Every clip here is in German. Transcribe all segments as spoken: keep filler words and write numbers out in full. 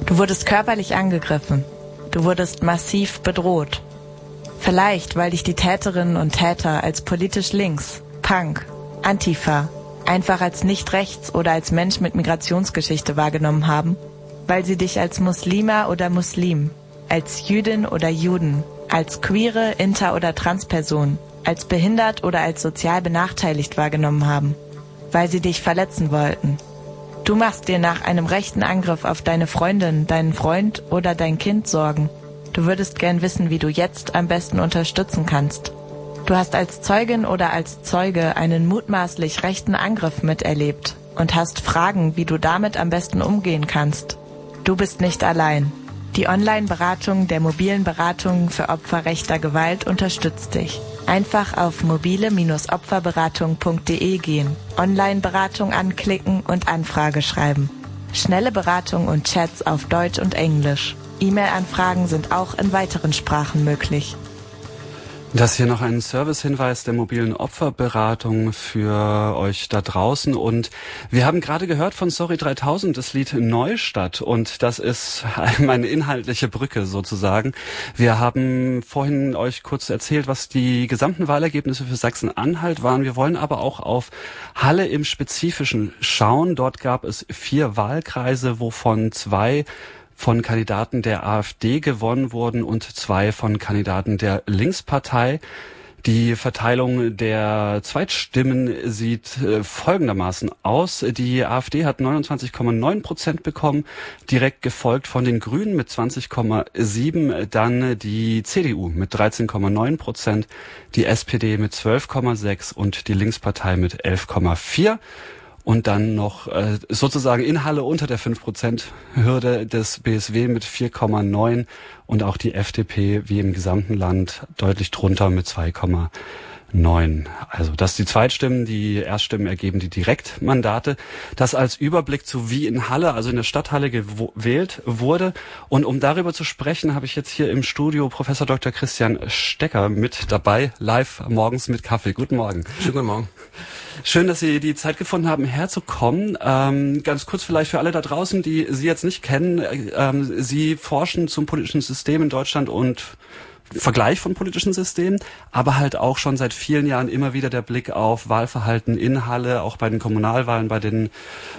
Du wurdest körperlich angegriffen. Du wurdest massiv bedroht. Vielleicht, weil dich die Täterinnen und Täter als politisch links, Punk, Antifa, einfach als nicht rechts oder als Mensch mit Migrationsgeschichte wahrgenommen haben, weil sie dich als Muslima oder Muslim, als Jüdin oder Juden, als queere, inter- oder Transperson, als behindert oder als sozial benachteiligt wahrgenommen haben, weil sie dich verletzen wollten. Du machst dir nach einem rechten Angriff auf deine Freundin, deinen Freund oder dein Kind Sorgen. Du würdest gern wissen, wie du jetzt am besten unterstützen kannst. Du hast als Zeugin oder als Zeuge einen mutmaßlich rechten Angriff miterlebt und hast Fragen, wie du damit am besten umgehen kannst. Du bist nicht allein. Die Online-Beratung der mobilen Beratung für Opfer rechter Gewalt unterstützt dich. Einfach auf mobile Bindestrich opferberatung punkt de gehen, Online-Beratung anklicken und Anfrage schreiben. Schnelle Beratung und Chats auf Deutsch und Englisch. E-Mail-Anfragen sind auch in weiteren Sprachen möglich. Das hier noch ein Servicehinweis der mobilen Opferberatung für euch da draußen. Und wir haben gerade gehört von Sorry dreitausend das Lied Neustadt. Und das ist meine inhaltliche Brücke sozusagen. Wir haben vorhin euch kurz erzählt, was die gesamten Wahlergebnisse für Sachsen-Anhalt waren. Wir wollen aber auch auf Halle im Spezifischen schauen. Dort gab es vier Wahlkreise, wovon zwei von Kandidaten der AfD gewonnen wurden und zwei von Kandidaten der Linkspartei. Die Verteilung der Zweitstimmen sieht äh, folgendermaßen aus. Die AfD hat neunundzwanzig Komma neun Prozent bekommen, direkt gefolgt von den Grünen mit zwanzig Komma sieben, dann die C D U mit dreizehn Komma neun Prozent, die S P D mit zwölf Komma sechs und die Linkspartei mit elf Komma vier. Und dann noch äh, sozusagen in Halle unter der fünf Prozent Hürde des B S W mit vier Komma neun und auch die F D P wie im gesamten Land deutlich drunter mit zwei Komma neun. Also das die Zweitstimmen, die Erststimmen ergeben die Direktmandate. Das als Überblick zu wie in Halle, also in der Stadthalle gewählt wurde. Und um darüber zu sprechen, habe ich jetzt hier im Studio Professor Doktor Christian Stecker mit dabei, live morgens mit Kaffee. Guten Morgen. Schönen guten Morgen. Schön, dass Sie die Zeit gefunden haben, herzukommen. Ähm, ganz kurz vielleicht für alle da draußen, die Sie jetzt nicht kennen. Ähm, Sie forschen zum politischen System in Deutschland und Vergleich von politischen Systemen, aber halt auch schon seit vielen Jahren immer wieder der Blick auf Wahlverhalten in Halle, auch bei den Kommunalwahlen, bei den,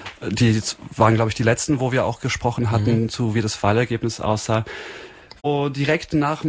die waren glaube ich die letzten, wo wir auch gesprochen hatten, mhm. zu wie das Wahlergebnis aussah. So direkt nach